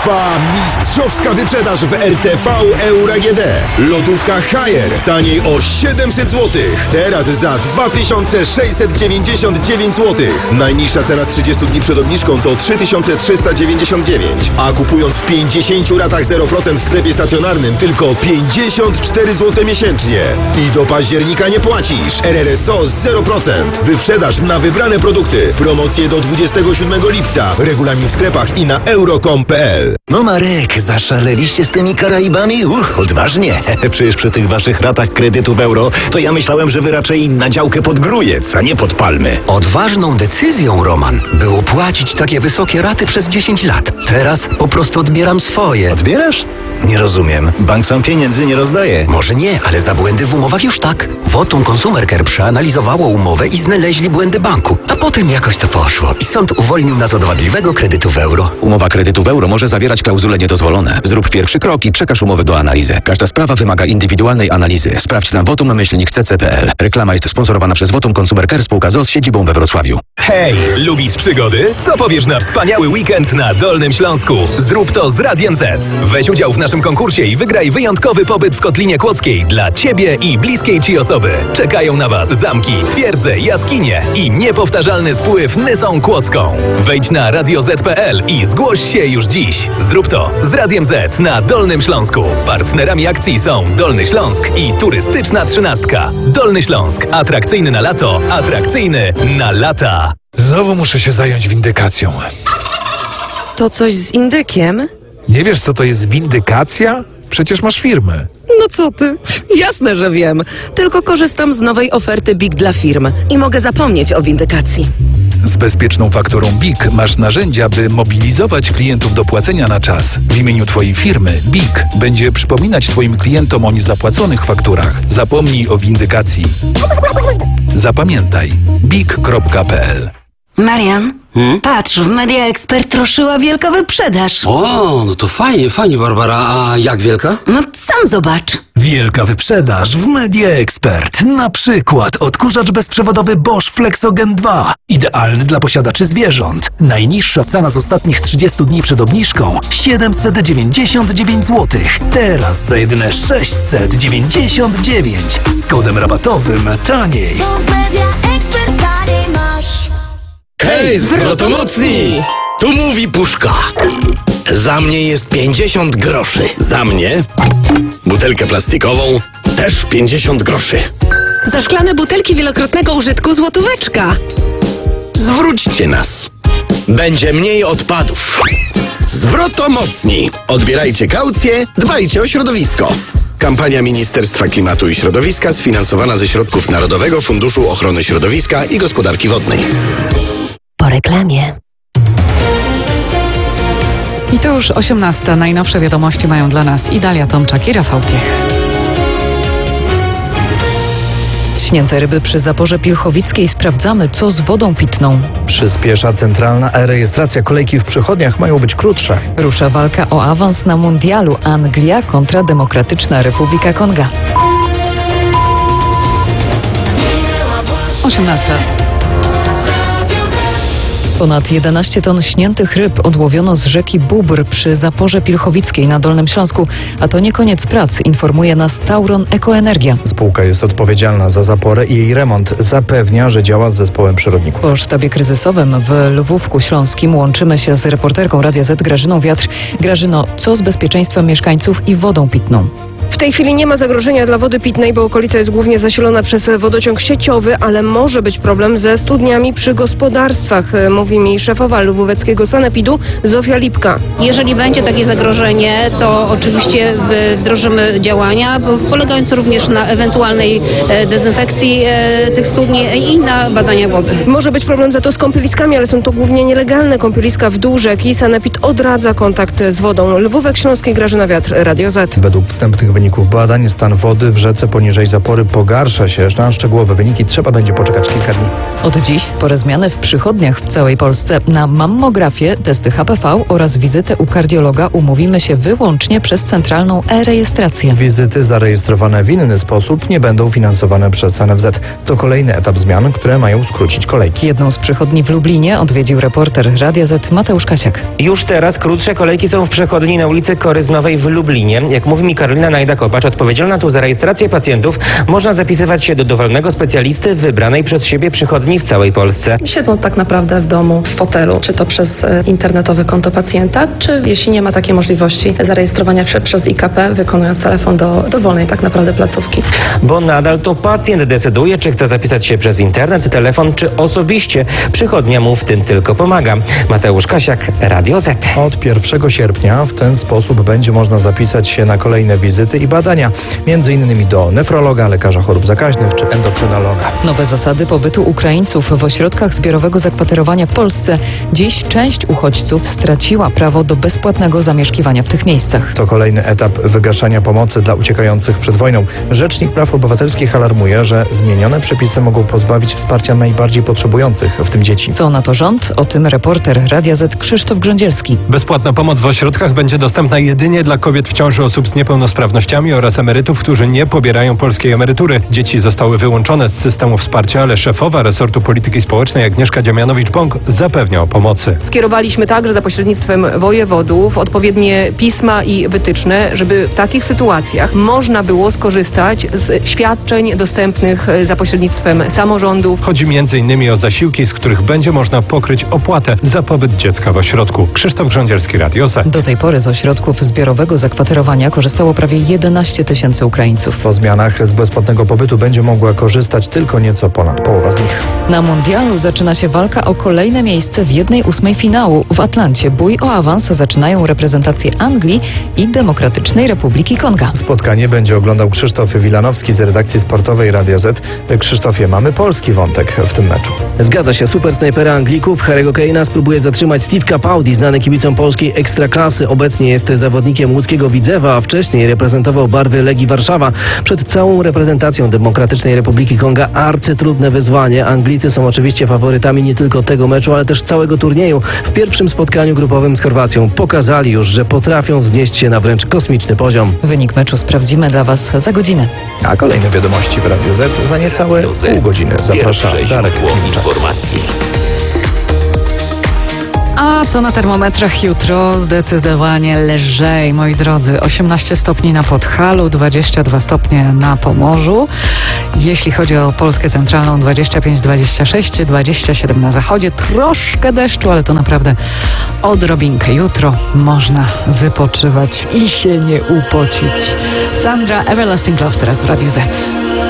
Trwa mistrzowska wyprzedaż w RTV Euro AGD. Lodówka Haier taniej o 700 zł. Teraz za 2699 zł. Najniższa cena z 30 dni przed obniżką to 3399. A kupując w 50 ratach 0% w sklepie stacjonarnym tylko 54 zł miesięcznie. I do października nie płacisz. RRSO 0%. Wyprzedaż na wybrane produkty. Promocje do 27 lipca. Regulamin w sklepach i na euro.com.pl. No Marek, zaszaleliście z tymi Karaibami? Odważnie. Przecież przy tych waszych ratach kredytu w euro to ja myślałem, że wy raczej na działkę pod Grójec, a nie pod Palmy. Odważną decyzją, Roman, było płacić takie wysokie raty przez 10 lat. Teraz po prostu odbieram swoje. Odbierasz? Nie rozumiem. Bank sam pieniędzy nie rozdaje. Może nie, ale za błędy w umowach już tak. Votum Consumer Care przeanalizowało umowę i znaleźli błędy banku. A potem jakoś to poszło i sąd uwolnił nas od wadliwego kredytu w euro. Umowa kredytu w euro może zawierać klauzule niedozwolone. Zrób pierwszy krok i przekaż umowę do analizy. Każda sprawa wymaga indywidualnej analizy. Sprawdź na votum-cc.pl. Reklama jest sponsorowana przez Votum Consumer Care spółka z siedzibą we Wrocławiu. Hej, lubisz przygody? Co powiesz na wspaniały weekend na Dolnym Śląsku? Zrób to z Radiem Z. Weź udział w naszym konkursie i wygraj wyjątkowy pobyt w Kotlinie Kłodzkiej dla Ciebie i bliskiej Ci osoby. Czekają na Was zamki, twierdze, jaskinie i niepowtarzalny spływ Nysą Kłodzką. Wejdź na radioz.pl i zgłoś się już dziś. Zrób to z Radiem Z na Dolnym Śląsku. Partnerami akcji są Dolny Śląsk i Turystyczna Trzynastka. Dolny Śląsk. Atrakcyjny na lato, atrakcyjny na lata. Znowu muszę się zająć windykacją. To coś z indykiem? Nie wiesz, co to jest windykacja? Przecież masz firmę. No co ty? Jasne, że wiem. Tylko korzystam z nowej oferty BIG dla firm i mogę zapomnieć o windykacji. Z bezpieczną fakturą BIG masz narzędzia, by mobilizować klientów do płacenia na czas. W imieniu Twojej firmy BIG będzie przypominać Twoim klientom o niezapłaconych fakturach. Zapomnij o windykacji. Zapamiętaj. BIG.pl. Marian, patrz, w Media Expert ruszyła wielka wyprzedaż. O, no to fajnie, Barbara. A jak wielka? No sam zobacz. Wielka wyprzedaż w Media Expert. Na przykład odkurzacz bezprzewodowy Bosch Flexogen 2. Idealny dla posiadaczy zwierząt. Najniższa cena z ostatnich 30 dni przed obniżką 799 zł. Teraz za jedyne 699. Z kodem rabatowym taniej. Hej, zwrotomocni! Tu mówi Puszka. Za mnie jest 50 groszy. Za mnie butelkę plastikową też 50 groszy. Za szklane butelki wielokrotnego użytku złotóweczka. Zwróćcie nas. Będzie mniej odpadów. Zwrotomocni. Odbierajcie kaucję, dbajcie o środowisko. Kampania Ministerstwa Klimatu i Środowiska sfinansowana ze środków Narodowego Funduszu Ochrony Środowiska i Gospodarki Wodnej. Po reklamie. I to już 18. Najnowsze wiadomości mają dla nas Idalia Tomczak i Rafał Piech. Śnięte ryby przy zaporze pilchowickiej. Sprawdzamy, co z wodą pitną. Przyspiesza centralna e-rejestracja. Kolejki w przychodniach mają być krótsze. Rusza walka o awans na mundialu. Anglia kontra Demokratyczna Republika Konga. 18. Ponad 11 ton śniętych ryb odłowiono z rzeki Bóbr przy zaporze pilchowickiej na Dolnym Śląsku. A to nie koniec prac, informuje nas Tauron Ekoenergia. Spółka jest odpowiedzialna za zaporę i jej remont. Zapewnia, że działa z zespołem przyrodników. Po sztabie kryzysowym w Lwówku Śląskim łączymy się z reporterką Radia Z Grażyną Wiatr. Grażyno, co z bezpieczeństwem mieszkańców i wodą pitną? W tej chwili nie ma zagrożenia dla wody pitnej, bo okolica jest głównie zasilona przez wodociąg sieciowy, ale może być problem ze studniami przy gospodarstwach, mówi mi szefowa lwóweckiego sanepidu Zofia Lipka. Jeżeli będzie takie zagrożenie, to oczywiście wdrożymy działania, polegające również na ewentualnej dezynfekcji tych studni i na badania wody. Może być problem za to z kąpieliskami, ale są to głównie nielegalne kąpieliska w dół rzeki. Sanepid odradza kontakt z wodą. Lwówek Śląskiej, Grażyna Wiatr, Radio Z. Według wstępnych wyników wyników badań stan wody w rzece poniżej zapory pogarsza się. Na szczegółowe wyniki trzeba będzie poczekać kilka dni. Od dziś spore zmiany w przychodniach w całej Polsce. Na mammografię, testy HPV oraz wizytę u kardiologa umówimy się wyłącznie przez centralną e-rejestrację. Wizyty zarejestrowane w inny sposób nie będą finansowane przez NFZ. To kolejny etap zmian, które mają skrócić kolejki. Jedną z przychodni w Lublinie odwiedził reporter Radia Z Mateusz Kasiak. Już teraz krótsze kolejki są w przechodni na ulicy Koryznowej w Lublinie. Jak mówi mi Karolina Najda-Kopacz, odpowiedzialna tu za rejestrację pacjentów, można zapisywać się do dowolnego specjalisty w wybranej przez siebie przychodni w całej Polsce. Siedzą tak naprawdę w domu, w fotelu, czy to przez internetowe konto pacjenta, czy jeśli nie ma takiej możliwości zarejestrowania przez IKP, wykonując telefon do dowolnej tak naprawdę placówki. Bo nadal to pacjent decyduje, czy chce zapisać się przez internet, telefon, czy osobiście. Przychodnia mu w tym tylko pomaga. Mateusz Kasiak, Radio Z. Od 1 sierpnia w ten sposób będzie można zapisać się na kolejne wizyty i badania, m.in. do nefrologa, lekarza chorób zakaźnych czy endokrynologa. Nowe zasady pobytu Ukraińców w ośrodkach zbiorowego zakwaterowania w Polsce. Dziś część uchodźców straciła prawo do bezpłatnego zamieszkiwania w tych miejscach. To kolejny etap wygaszania pomocy dla uciekających przed wojną. Rzecznik Praw Obywatelskich alarmuje, że zmienione przepisy mogą pozbawić wsparcia najbardziej potrzebujących, w tym dzieci. Co na to rząd? O tym reporter Radia Z Krzysztof Grządzielski. Bezpłatna pomoc w ośrodkach będzie dostępna jedynie dla kobiet w ciąży, osób z niepełnosprawnościami oraz emerytów, którzy nie pobierają polskiej emerytury. Dzieci zostały wyłączone z systemu wsparcia, ale szefowa resortu polityki społecznej Agnieszka Dziemianowicz-Bąk zapewnia o pomocy. Skierowaliśmy także za pośrednictwem wojewodów odpowiednie pisma i wytyczne, żeby w takich sytuacjach można było skorzystać z świadczeń dostępnych za pośrednictwem samorządów. Chodzi m.in. o zasiłki, z których będzie można pokryć opłatę za pobyt dziecka w ośrodku. Krzysztof Grządzielski, Radio Z. Do tej pory z ośrodków zbiorowego zakwaterowania korzystało prawie 11 000 Ukraińców. Po zmianach z bezpłatnego pobytu będzie mogła korzystać tylko nieco ponad połowa z nich. Na mundialu zaczyna się walka o kolejne miejsce w 1/8 finału. W Atlancie bój o awans zaczynają reprezentacje Anglii i Demokratycznej Republiki Konga. Spotkanie będzie oglądał Krzysztof Wilanowski z redakcji sportowej Radia Z. Krzysztofie, mamy polski wątek w tym meczu. Zgadza się, super snajpera Anglików Harry'ego Kane'a spróbuje zatrzymać Steve Capaldi, znany kibicom polskiej ekstraklasy. Obecnie jest zawodnikiem łódzkiego Widzewa, a wcześniej reprezentował barwy Legii Warszawa. Przed całą reprezentacją Demokratycznej Republiki Konga arcytrudne wyzwanie. Anglicy są oczywiście faworytami nie tylko tego meczu, ale też całego turnieju. W pierwszym spotkaniu grupowym z Chorwacją pokazali już, że potrafią wznieść się na wręcz kosmiczny poziom. Wynik meczu sprawdzimy dla Was za godzinę. A kolejne wiadomości w Radiu Z za niecałe pół godziny. Zaprasza Darek Klimczak. A co na termometrach jutro? Zdecydowanie lżej, moi drodzy. 18 stopni na Podhalu, 22 stopnie na Pomorzu. Jeśli chodzi o Polskę Centralną, 25, 26, 27 na zachodzie. Troszkę deszczu, ale to naprawdę odrobinkę. Jutro można wypoczywać i się nie upocić. Sandra, Everlasting Love teraz w Radiu Z.